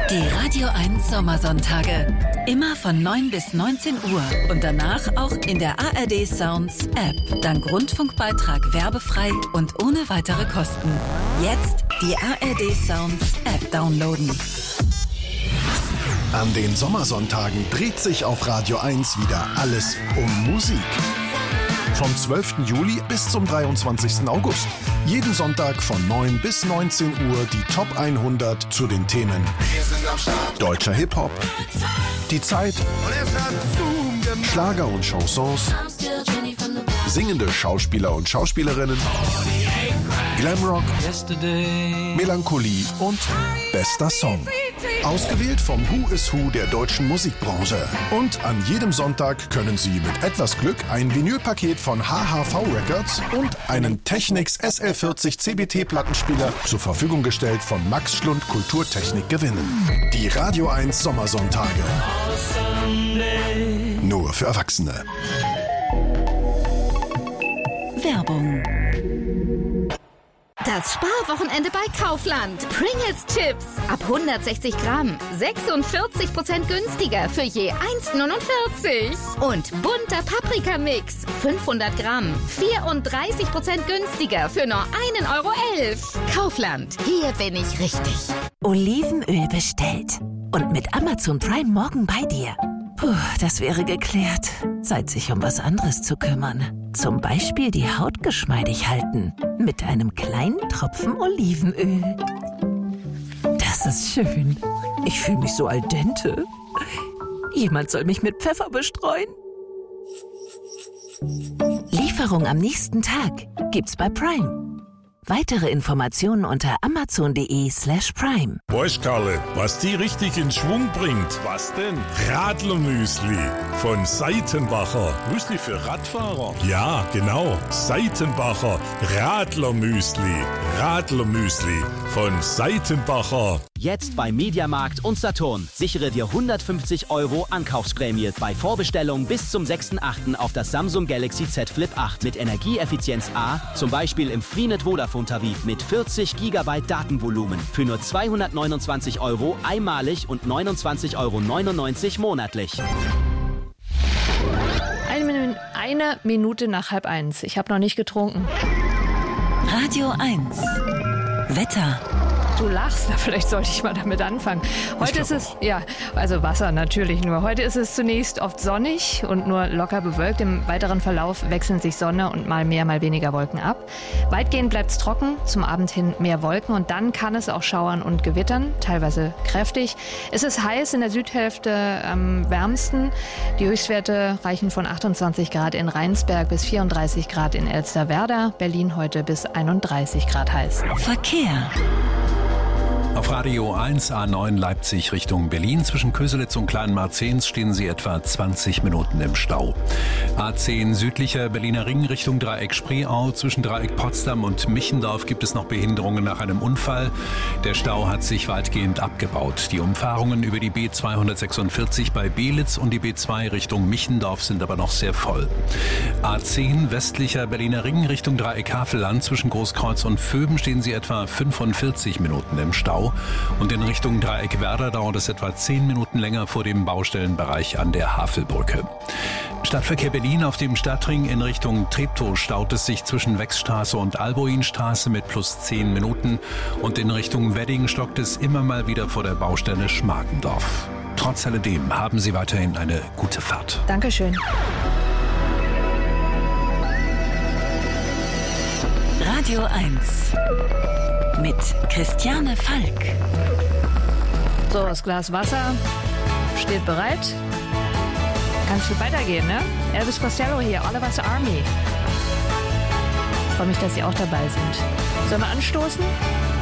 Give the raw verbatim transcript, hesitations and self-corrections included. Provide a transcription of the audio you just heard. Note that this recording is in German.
Die Radio eins Sommersonntage. Immer von neun bis neunzehn Uhr und danach auch in der A R D Sounds App. Dank Rundfunkbeitrag werbefrei und ohne weitere Kosten. Jetzt die A R D Sounds App downloaden. An den Sommersonntagen dreht sich auf Radio eins wieder alles um Musik. Vom zwölften Juli bis zum dreiundzwanzigsten August. Jeden Sonntag von neun bis neunzehn Uhr die Top hundert zu den Themen deutscher Hip-Hop, die Zeit, Schlager und Chansons, singende Schauspieler und Schauspielerinnen, Glamrock, Melancholie und bester Song. Ausgewählt vom Who is Who der deutschen Musikbranche. Und an jedem Sonntag können Sie mit etwas Glück ein Vinylpaket von H H V Records und einen Technics S L vierzig C B T-Plattenspieler zur Verfügung gestellt von Max Schlund Kulturtechnik gewinnen. Die Radio eins Sommersonntage. Nur für Erwachsene. Werbung. Das Sparwochenende bei Kaufland. Pringles Chips ab hundertsechzig Gramm. sechsundvierzig Prozent günstiger für je eins neunundvierzig. Und bunter Paprikamix. fünfhundert Gramm. vierunddreißig Prozent günstiger für nur ein Euro elf. Kaufland. Hier bin ich richtig. Olivenöl bestellt. Und mit Amazon Prime morgen bei dir. Puh, das wäre geklärt. Zeit, sich um was anderes zu kümmern. Zum Beispiel die Haut geschmeidig halten. Mit einem kleinen Tropfen Olivenöl. Das ist schön. Ich fühle mich so al dente. Jemand soll mich mit Pfeffer bestreuen. Lieferung am nächsten Tag gibt's bei Prime. Weitere Informationen unter amazon.de slash prime. Weißt Karle, was die richtig in Schwung bringt? Was denn? Radlermüsli von Seitenbacher. Müsli für Radfahrer? Ja, genau. Seitenbacher Radlermüsli. Radlermüsli von Seitenbacher. Jetzt bei Mediamarkt und Saturn. Sichere dir hundertfünfzig Euro Ankaufsprämie bei Vorbestellung bis zum sechsten achten auf das Samsung Galaxy Z Flip acht mit Energieeffizienz A, zum Beispiel im Freenet Vodafone Tarif mit vierzig Gigabyte Datenvolumen für nur zweihundertneunundzwanzig Euro einmalig und neunundzwanzig Euro neunundneunzig monatlich. Eine, Min- eine Minute nach halb eins. Ich habe noch nicht getrunken. Radio eins. Wetter. Du lachst, na, vielleicht sollte ich mal damit anfangen. Heute ist es, ja, also Wasser natürlich nur. Heute ist es zunächst oft sonnig und nur locker bewölkt. Im weiteren Verlauf wechseln sich Sonne und mal mehr, mal weniger Wolken ab. Weitgehend bleibt es trocken, zum Abend hin mehr Wolken und dann kann es auch schauern und gewittern, teilweise kräftig. Es ist heiß, in der Südhälfte am wärmsten. Die Höchstwerte reichen von achtundzwanzig Grad in Rheinsberg bis vierunddreißig Grad in Elsterwerda. Berlin heute bis einunddreißig Grad heiß. Verkehr. Auf Radio eins A neun Leipzig Richtung Berlin. Zwischen Köselitz und Kleinmarzens stehen Sie etwa zwanzig Minuten im Stau. A zehn südlicher Berliner Ring Richtung Dreieck Spreeau. Zwischen Dreieck Potsdam und Michendorf gibt es noch Behinderungen nach einem Unfall. Der Stau hat sich weitgehend abgebaut. Die Umfahrungen über die B zweihundertsechsundvierzig bei Belitz und die B zwei Richtung Michendorf sind aber noch sehr voll. A zehn westlicher Berliner Ring Richtung Dreieck Havelland. Zwischen Großkreuz und Vöben stehen Sie etwa fünfundvierzig Minuten im Stau. Und in Richtung Dreieck Werder dauert es etwa zehn Minuten länger vor dem Baustellenbereich an der Havelbrücke. Stadtverkehr Berlin auf dem Stadtring in Richtung Treptow staut es sich zwischen Wechsstraße und Alboinstraße mit plus zehn Minuten. Und in Richtung Wedding stockt es immer mal wieder vor der Baustelle Schmargendorf. Trotz alledem haben Sie weiterhin eine gute Fahrt. Dankeschön. Radio eins. Mit Christiane Falk. So, das Glas Wasser steht bereit. Kann es weitergehen, ne? Elvis Costello hier, All of Us Army. Ich freue mich, dass Sie auch dabei sind. Sollen wir anstoßen?